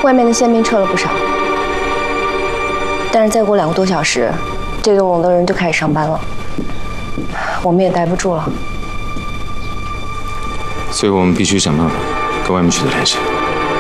外面的宪兵撤了不少，但是再过2个多小时，这个楼的人就开始上班了，我们也待不住了。 所以我们必须想办法跟外面取得联系。